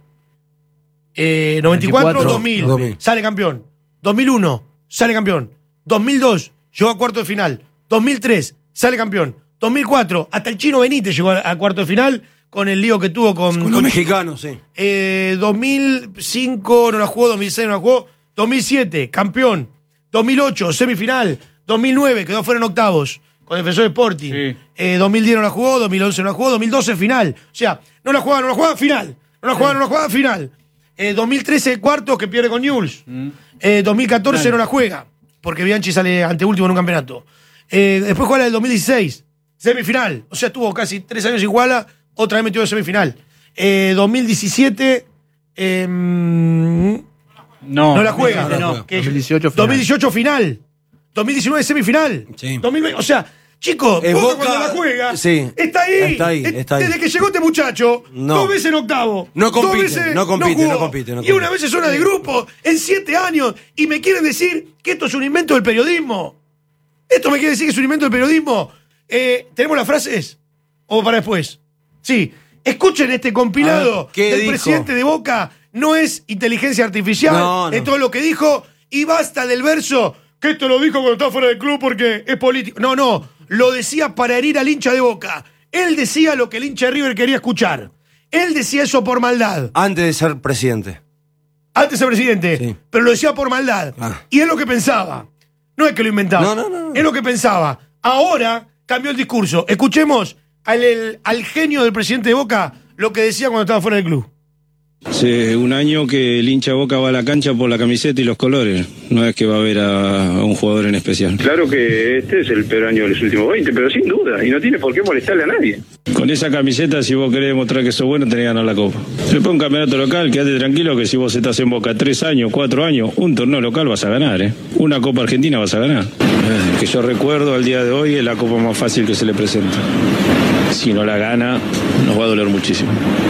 Eh, noventa y cuatro, dos mil. dos mil. Sale campeón. dos mil uno, sale campeón. dos mil dos, llegó a cuarto de final. dos mil tres, sale campeón. dos mil cuatro, hasta el Chino Benítez llegó a, a cuarto de final con el lío que tuvo con, Con los mexicanos, sí. eh, dos mil cinco no la jugó, dos mil seis no la jugó, dos mil siete, campeón, dos mil ocho, semifinal, dos mil nueve, quedó fuera en octavos con Defensor Sporting, Sí. eh, dos mil diez no la jugó, dos mil once no la jugó, dos mil doce final, o sea, no la jugaba, no la jugaba, final, no la jugaba, no la jugaba, final, eh, dos mil trece cuartos que pierde con Newell's, Mm. eh, dos mil catorce Claro. no la juega, porque Bianchi sale anteúltimo en un campeonato, eh, después juega la del dos mil dieciséis, semifinal, o sea, tuvo casi tres años iguala, otra vez metió en semifinal. Eh, dos mil diecisiete eh, no, No, la juega. no, No, no. que- dos mil dieciocho final. dos mil dieciocho final. dos mil diecinueve semifinal. Sí. dos mil veinte, o sea, chicos, Es Boca Boca- cuando la juega, sí, está ahí. está ahí, Es- está ahí. Desde que llegó este muchacho, No. dos veces en octavo. No dos compite, veces no compite, jugó, no compite, no Y compite. una vez en zona de grupo, en siete años, y me quieren decir que esto es un invento del periodismo. Esto me quiere decir que es un invento del periodismo. Eh, ¿Tenemos las frases? ¿O para después? Sí. Escuchen este compilado A ver, ¿qué del dijo? presidente de Boca. No es inteligencia artificial. No, no. Es todo lo que dijo. Y basta del verso que esto lo dijo cuando estaba fuera del club porque es político. No, no. Lo decía para herir al hincha de Boca. Él decía lo que el hincha de River quería escuchar. Él decía eso por maldad. Antes de ser presidente. Antes de presidente. Sí. Pero lo decía por maldad. Ah. Y es lo que pensaba. No es que lo inventaba. No, no, no, no. Es lo que pensaba. Ahora cambió el discurso. Escuchemos al, el- al genio del presidente de Boca lo que decía cuando estaba fuera del club. Hace un año que el hincha Boca va a la cancha por la camiseta y los colores. No es que va a ver a, a un jugador en especial. Claro que este es el peor año de los últimos veinte, pero sin duda, y no tiene por qué molestarle a nadie. Con esa camiseta, si vos querés demostrar que sos bueno, tenés que ganar la copa. Después un campeonato local, quédate tranquilo que si vos estás en Boca tres años, cuatro años, un torneo local vas a ganar, ¿eh? Una Copa Argentina vas a ganar. Eh, que yo recuerdo al día de hoy es la copa más fácil que se le presenta. Si no la gana, nos va a doler muchísimo.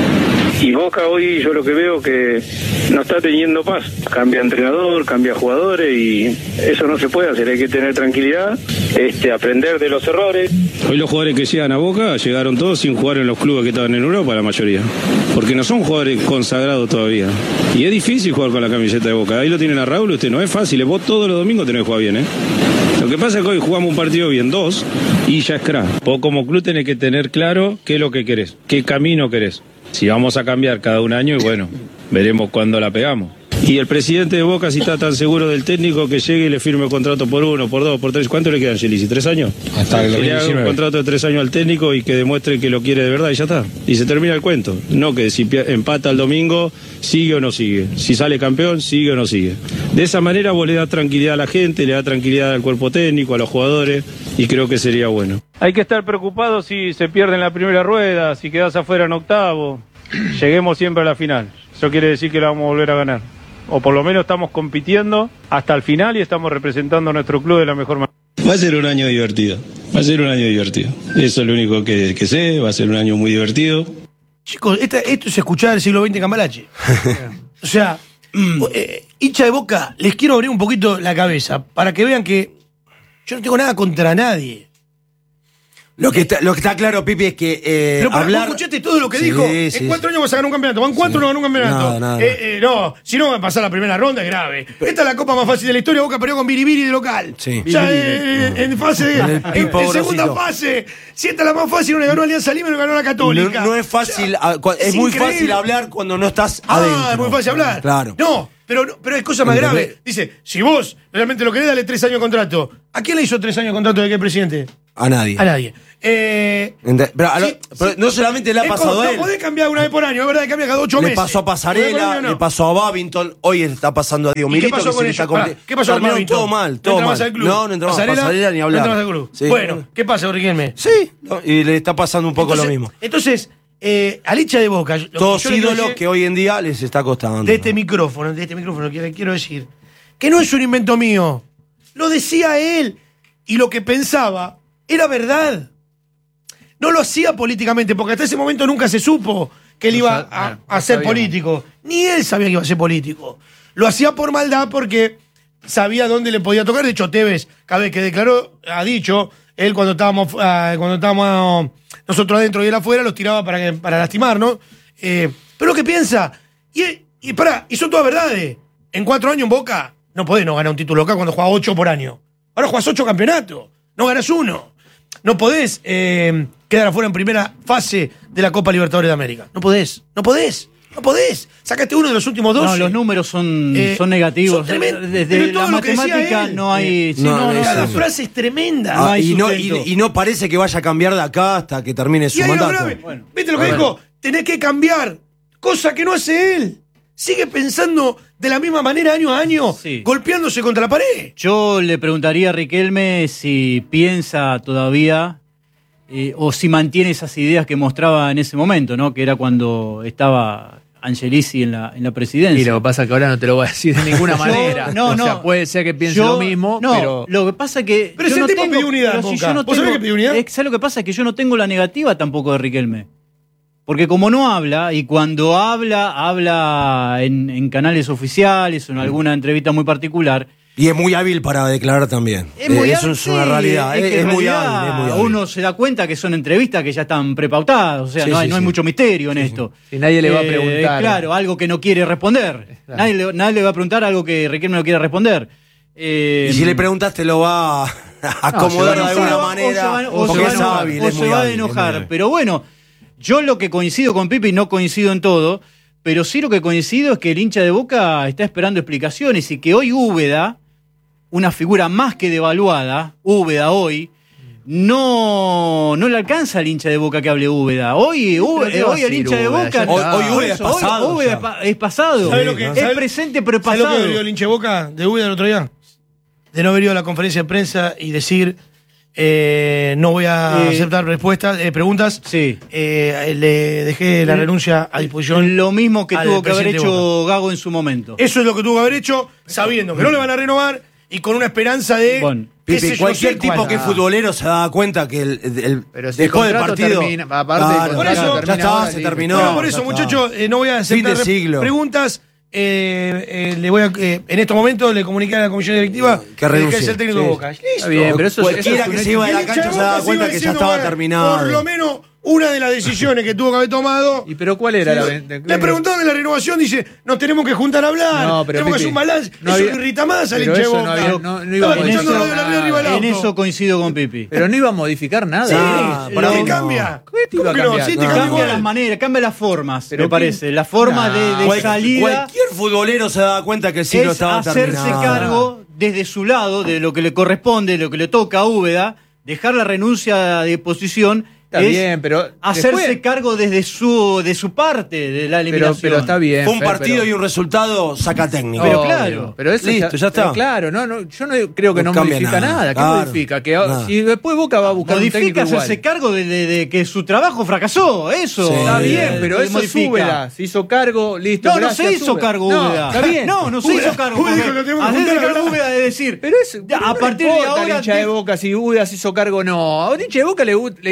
Y Boca hoy yo lo que veo que no está teniendo paz. Cambia entrenador, cambia jugadores y eso no se puede hacer. Hay que tener tranquilidad, este, aprender de los errores. Hoy los jugadores que llegan a Boca llegaron todos sin jugar en los clubes que estaban en Europa, la mayoría. Porque no son jugadores consagrados todavía. Y es difícil jugar con la camiseta de Boca. Ahí lo tienen a Raúl, usted no es fácil. Vos todos los domingos tenés que jugar bien, ¿eh? Lo que pasa es que hoy jugamos un partido bien, dos, y ya es crack. Vos como club tenés que tener claro qué es lo que querés, qué camino querés. Si vamos a cambiar cada un año, y bueno, veremos cuándo la pegamos. Y el presidente de Boca, si está tan seguro del técnico, que llegue y le firme contrato por uno, por dos, por tres. ¿Cuánto le quedan, Angelici? ¿Tres años? Hasta el Que le haga un dos mil diecinueve. contrato de tres años al técnico y que demuestre que lo quiere de verdad y ya está. Y se termina el cuento. No que si pi- empata el domingo, sigue o no sigue. Si sale campeón, sigue o no sigue. De esa manera vos le das tranquilidad a la gente, le das tranquilidad al cuerpo técnico, a los jugadores, y creo que sería bueno. Hay que estar preocupado si se pierde en la primera rueda, si quedás afuera en octavo. Lleguemos siempre a la final. Eso quiere decir que la vamos a volver a ganar. O por lo menos estamos compitiendo hasta el final y estamos representando a nuestro club de la mejor manera. Va a ser un año divertido. Va a ser un año divertido. Eso es lo único que, que sé. Va a ser un año muy divertido. Chicos, esta- esto es escuchar el siglo veinte en Cambalache. O sea, eh, hincha de Boca, les quiero abrir un poquito la cabeza para que vean que yo no tengo nada contra nadie. Lo que está, lo que está claro, Pipi, es que eh, Pero para, hablar... ¿vos escuchaste todo lo que Sí, dijo? sí, En cuatro años vas a ganar un campeonato. Van cuatro, Sí. no ganó un campeonato. Nada, nada. Eh, eh, no, si no va a pasar la primera ronda, es grave. Esta es la copa más fácil de la historia. Boca perdió con Biribiri de local. Sí. Ya eh, en fase, En el en, pipo en segunda grosito. fase. Si esta es la más fácil, no le ganó Alianza Lima y no ganó la Católica. No, no es fácil, O sea, a- cua- es, es muy increíble. fácil hablar cuando no estás Ah, adentro. es muy fácil hablar. Claro. No, pero, no, pero hay cosas más ¿Entendés? graves. Dice, si vos realmente lo querés, dale tres años de contrato. ¿A quién le hizo tres años de contrato de qué presidente? A nadie. A nadie. Eh, Ente- Pero, a lo- Sí, pero sí. no solamente le ha es pasado como- a No él. podés cambiar una vez por año, es verdad que cambia cada ocho Le meses. pasó a Una vez por Pasarela, año no. le pasó a Babington, hoy está pasando a Diego ¿Y qué Milito. pasó que con se le ellos? está compli- Pará, ¿qué pasó con Terminaron Babington? todo mal, ¿No todo entra mal. más al club? No, no entró más ¿Pasarela? Pasarela ni No hablar. entra más al club. Sí. Bueno, ¿qué pasa, Riquelme? Sí, no, y le está pasando un poco entonces, lo mismo. Entonces, eh, al hincha de Boca, lo que Todos yo le quiero ídolos decir que hoy en día les está costando. de este micrófono, de este micrófono, que le quiero decir, que no es un invento mío. Lo decía él. Y lo que pensaba era verdad. No lo hacía políticamente, porque hasta ese momento nunca se supo que él No iba sab- a, no, a no ser sabíamos. político. Ni él sabía que iba a ser político. Lo hacía por maldad porque sabía dónde le podía tocar. De hecho, Tevez, cada vez que declaró, ha dicho, él cuando estábamos, ah, cuando estábamos nosotros adentro y él afuera, los tiraba para, que, para lastimarnos. Eh, pero lo que piensa, y, y pará, y son todas verdades. En cuatro años en Boca no podés no ganar un título acá cuando juega ocho por año. Ahora jugás ocho campeonatos, no ganás uno. No podés eh, quedar afuera en primera fase de la Copa Libertadores de América. No podés, no podés, no podés. Sacaste uno de los últimos dos. No, los números son, Eh, son negativos. son tremendos. Desde Pero todo la lo que decía matemática él. no hay. sí, No, no, no, Cada sí. frase es tremenda. No Ah, hay y, no, y, sustento. y no parece que vaya a cambiar de acá hasta que termine su Y ahí lo mandato. grave. Bueno. ¿Viste lo que Bueno. dijo? Tenés que cambiar. Cosa que no hace él. Sigue pensando de la misma manera año a año, Sí. golpeándose contra la pared. Yo le preguntaría a Riquelme si piensa todavía eh, o si mantiene esas ideas que mostraba en ese momento, ¿no? Que era cuando estaba Angelici en la, en la presidencia. Y lo que pasa es que ahora no te lo voy a decir de ninguna Yo- manera. no, o no. sea, puede ser que piense Yo- lo mismo, no, pero. lo que pasa es que. Pero yo ese no tipo tengo, pidió unidad, pero si Boca. yo no ¿Vos sabés tengo- que pidió unidad? eh, ¿sabés lo que pasa? Es que yo no tengo la negativa tampoco de Riquelme. Porque como no habla, y cuando habla, habla en, en canales oficiales o en alguna entrevista muy particular. Y es muy hábil para declarar también. Es muy Eh, hábil, Eso es una sí, realidad. es Es, que en es muy realidad hábil, es muy hábil. Uno se da cuenta que son entrevistas que ya están prepautadas, o sea, Sí, no hay, sí, no hay sí. mucho misterio en esto. Si nadie le va a Eh, preguntar. Claro, algo que no quiere responder. Claro. Nadie, le, nadie le va a preguntar algo que Riquelme no quiere responder. Eh, Y si le preguntas, te lo va a acomodar No, de se va- alguna o se manera. va- o se porque va a es enojar, hábil, o es se muy va a hábil, es muy enojar. hábil. Pero bueno, yo lo que coincido con Pipi, no coincido en todo, pero sí lo que coincido es que el hincha de Boca está esperando explicaciones y que hoy Úbeda, una figura más que devaluada, Úbeda hoy, no, no le alcanza al hincha de Boca que hable Úbeda. Hoy, Ú- ¿qué eh, va a hoy el decir hincha de Úbeda? Boca. Ya Hoy- está. hoy Por Úbeda es eso, hoy pasado Úbeda ya. es pa- es pasado. ¿Sabés lo que- Es sabés- presente, pero es ¿Sabés lo que pasado. debió el hincha de Boca de Uda el otro día? De no haber ido a la conferencia de prensa y decir, eh, no voy a Eh, aceptar respuestas, eh, preguntas. Sí. Eh, le dejé la renuncia a disposición. Lo mismo que al tuvo que haber presidente de hecho Gago en su momento. Eso es lo que tuvo que haber hecho, sabiendo que no le van a renovar y con una esperanza de. Bueno, qué Pipi, sé yo, cualquier no sé tipo cuál. que es futbolero se da cuenta que el, el- Pero si el después del contrato partido. termina- aparte del Claro, contrato ya termina está, ahora, se listo. terminó. Bueno, por ya eso, está. muchachos, eh, no voy a Fin de aceptar siglo. preguntas. Eh, eh, le voy a, eh, en estos momentos le comuniqué a la comisión directiva Que renuncie. es el técnico de Sí. Boca. Listo. Está bien, pero eso, eso Cualquiera es un que se hecho. iba de Y la el hincha cancha de se daba Boca cuenta sigue que ya diciendo, estaba bueno, terminado. Por lo menos una de las decisiones que tuvo que haber tomado. ¿Y pero cuál era la Le preguntaron de la renovación, dice, nos tenemos que juntar a hablar, No, pero, tenemos que Pipi, hacer un balance. no eso había- irrita más al pero hincha de eso Boca. no había- no- no iba Estaba a escuchando modificar radio de la radio arriba del En auto. eso coincido con Pipi. Pero no iba a modificar nada. Sí, Ah, ¿para no, qué no. cambia? ¿Qué te iba ¿Cómo a que no? cambiar? Sí, te No. cambia Cambia igual. las maneras, cambia las formas, Pero me qué- parece. La forma Nah. de, de Cual- salida Cualquier futbolero se daba cuenta que el siglo es estaba hacerse terminado. cargo desde su lado, de lo que le corresponde, de lo que le toca a Úbeda, dejar la renuncia de posición. Está es bien, pero. hacerse después- cargo desde su, de su parte de la pero, eliminación. pero está bien. Fue un Fer, partido pero- y un resultado saca técnico. Pero Obvio, claro. pero eso Listo, ya está. pero claro, no, no, yo no creo que No no, cambia modifica nada, nada. ¿Qué claro, modifica? Que nada. si después Boca va a buscar un técnico Modifica igual. hacerse cargo de, de- de que su trabajo fracasó, eso. Sí. Está Eh, bien, pero eh, eso modifica. es Úbeda. Se hizo cargo, listo. No, no gracias, se hizo Úbeda. cargo No, Úbeda. está bien. No, no se Úbeda- hizo cargo. Úbeda dijo que lo tenemos que Hacerse juntar a cargo hablar. Úbeda de decir. Pero es, Ya, no a le partir de importa al ahora hincha de te- Boca si Úbeda se hizo cargo o no. A un hincha de Boca le, le importa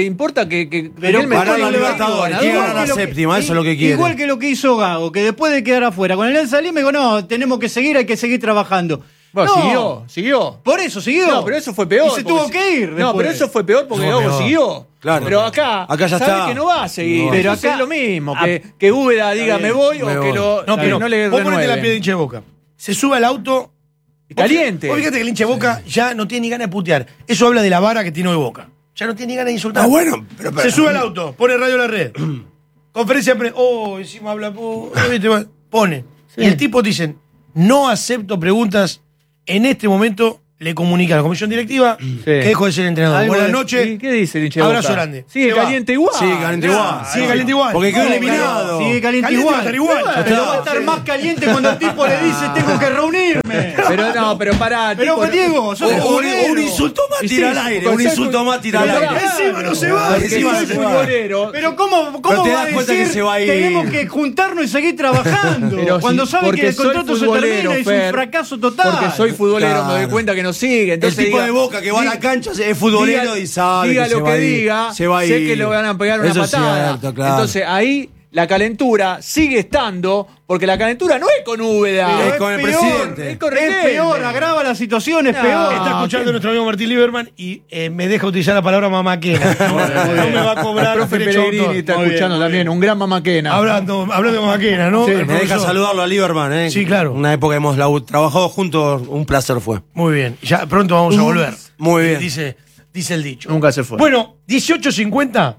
que, que Pero Riquelme ganar fue la el Libertadores, ganador. quiere ganar Igual la que lo que- séptima, eso es lo que quiere. Igual que lo que hizo Gago, que después de quedar afuera con el Alianza Lima, digo, no, tenemos que seguir, hay que seguir trabajando. Bueno, No, siguió, siguió. Por eso siguió. No, pero eso fue peor. Y se porque tuvo si- que ir. No, después. pero eso fue peor porque No, Gago peor. siguió. Claro. Pero acá, Acá ya sabe está. que no va a seguir. No. Pero Pero acá acá- es lo mismo. Ah, Que, que Úbeda diga bien. me voy Me o que, voy. lo, No, que pero no le vos ponete la renueven. piel de hincha de Boca. Se sube al auto. Caliente. Vos fíjate que el hincha de Boca ya no tiene ni ganas de putear. Eso habla de la vara que tiene hoy Boca. Ya no tiene ni ganas de insultar. Ah, bueno, pero- pero- Se sube al auto, pone radio en la red. Conferencia de prensa. Oh, encima habla. pu- ¿viste? Pone. Y el tipo dicen, no acepto preguntas. En este momento le comunica a la comisión directiva que dejo de ser entrenador. Algo Buenas de- noches. ¿Y ¿Qué dice el hincha de Abrazo Boca? grande. Sigue Se va. caliente igual. Sigue caliente igual. Sigue caliente igual. Porque quedó No, eliminado. Sigue caliente Caliente igual. va a estar igual. Ya Pero está. va a estar más caliente cuando el tipo le dice tengo que reunirme. Pero no, pero pará. Pero tipo, Diego, sos Un, un- futbolero. un insulto más Y tira sí, al aire. porque Un soy insulto fu- más tira al pero aire. pará, Encima no se va. Porque Encima soy se va. futbolero. Pero ¿cómo, cómo Pero te va das a cuenta decir que se va a ir. tenemos que juntarnos y seguir trabajando? Pero cuando sí, sabe porque que el soy contrato se futbolero, termina y es un Fer, fracaso total. Porque soy futbolero, Claro. me doy cuenta que no sigue. El Entonces tipo diga- de Boca que va a la diga- cancha es futbolero diga- y sabe diga que se lo va que a ir. diga, Se va a sé ir. que le van a pegar una Eso es patada. cierto, claro. Entonces ahí la calentura sigue estando, porque la calentura no es con Úbeda. Pero Pero es con el peor, presidente. Es con Es Riquelme. peor, agrava la situación, es No, peor. Está escuchando ¿qué? nuestro amigo Martín Lieberman y eh, me deja utilizar la palabra mamaquena. No, no me va a cobrar El profe derecho de Pellegrini autor. está Muy bien, escuchando muy también, un gran mamaquena. Hablando, hablando de mamaquena, ¿no? Sí, El Me deja profesor. saludarlo a Lieberman, ¿eh? Sí, claro. Una época hemos labu- trabajado juntos, un placer fue. Muy bien. Ya pronto vamos a volver. Muy bien. Dice, dice el dicho. Nunca se fue. Bueno, dieciocho cincuenta.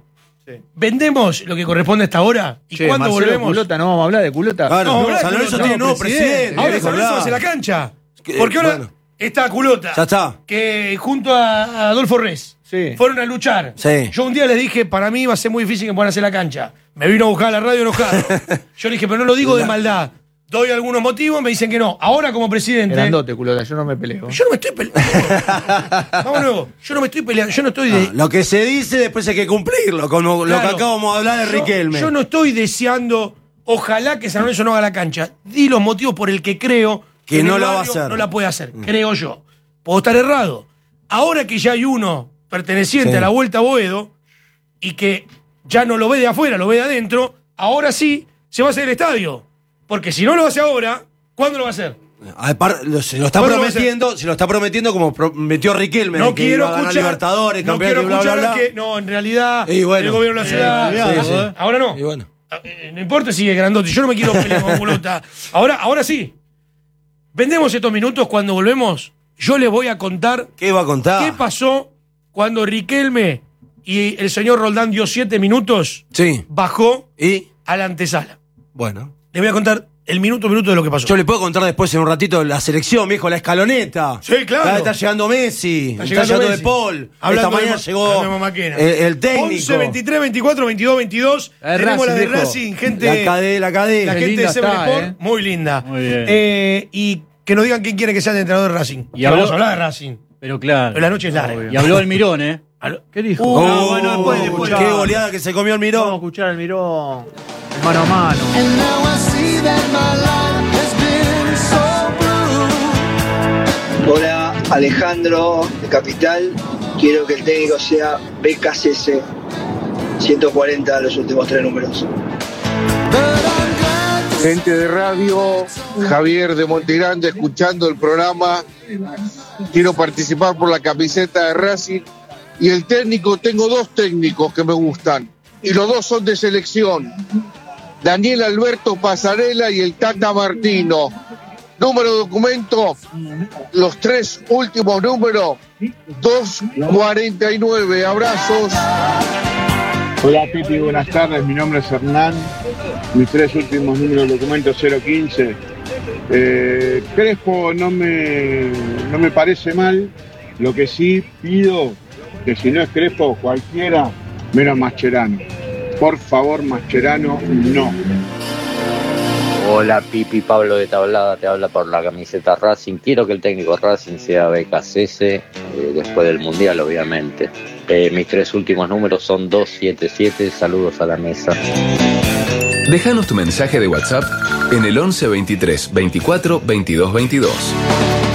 Vendemos lo que corresponde a esta hora. ¿Y Che, cuando Marcelo volvemos? Culota, no vamos a hablar de Culota. Claro, No, San Lorenzo no, tiene nuevo presidente. presidente. Ahora deja San Lorenzo hablar. hace la cancha. Que- Porque ahora bueno. está Culota. Ya está. Que junto a Adolfo Res Sí. fueron a luchar. Sí. Yo un día les dije, para mí va a ser muy difícil que puedan hacer la cancha. Me vino a buscar a la radio enojado. Yo le dije, pero no lo digo de maldad. Doy algunos motivos, me dicen que no. Ahora como presidente. Grandote, Culota, yo no me peleo. Yo no me estoy peleando. Vamos de nuevo. Yo no me estoy peleando. Yo no estoy de. Ah, lo que se dice después hay que cumplirlo, como lo Claro. que acabamos de hablar de Yo- Riquelme. Yo no estoy deseando, ojalá que San Lorenzo no haga la cancha. Di los motivos por el que creo Que en no el la va a barrio hacer. No la puede hacer, creo yo. Puedo estar errado. Ahora que ya hay uno perteneciente Sí. a la Vuelta a Boedo y que ya no lo ve de afuera, lo ve de adentro, ahora sí se va a hacer el estadio. Porque si no lo hace ahora, ¿cuándo lo va a hacer? Aparte, lo- se lo está ¿Cuándo va a prometiendo, se lo está prometiendo como prometió Riquelme, No de que quiero iba a ganar escuchar. Libertadores, no campeón, quiero bla, bla, escuchar bla. que. No, en realidad, Y bueno. el gobierno de la ciudad. Eh, sí, sí. Ahora no. Y bueno. Eh, No importa si es grandote, yo no me quiero pelear con Culota. Ahora, ahora sí. Vendemos estos minutos cuando volvemos. Yo les voy a contar ¿Qué va a contar? qué pasó cuando Riquelme y el señor Roldán dio siete minutos, Sí. bajó Y, a la antesala. bueno. Les voy a contar el minuto a minuto de lo que pasó. Yo le puedo contar después en un ratito la selección, viejo, la escaloneta. Sí, claro. Ya está llegando Messi, está, llegando llegando Messi. De Paul. Hablando Esta de mañana ma- llegó hablando de mamaquena. el, el técnico. once, veintitrés, veinticuatro, veintidós, veintidós. La de Tenemos la de Racing, viejo. Racing, gente. La cadena, la cadena. La Qué gente de linda Seven está, Sport, eh. muy linda. Muy bien. Eh, y que nos digan quién quiere que sea el entrenador de Racing. Y Y habló- vamos a hablar de Racing. Pero claro. Pero la noche es larga. Y habló el Mirón, ¿eh? ¿Qué dijo? Uh, No, bueno, después, después. Qué goleada que se comió el Vamos a Mirón. escuchar el Mirón mano a mano. Hola, Alejandro de Capital. Quiero que el técnico sea B K C S. ciento cuarenta los últimos tres números. Gente de radio, Javier de Montegrande, escuchando el programa. Quiero participar por la camiseta de Racing. Y el técnico, tengo dos técnicos que me gustan. Y los dos son de selección. Daniel Alberto Pasarela y el Tata Martino. Número de documento, los tres últimos números, doscientos cuarenta y nueve. Abrazos. Hola Pipi, buenas tardes, mi nombre es Hernán, mis tres últimos números de documento cero quince. Eh, Crespo no me, no me parece mal, lo que sí pido que si no es Crespo cualquiera, menos Mascherano. Por favor, Mascherano, no. Hola Pipi, Pablo de Tablada te habla por la camiseta Racing. Quiero que el técnico Racing sea B K C S, eh, después del Mundial obviamente. Eh, mis tres últimos números son dos siete siete, saludos a la mesa. Déjanos tu mensaje de WhatsApp en el once veintitrés veinticuatro veintidós veintidós.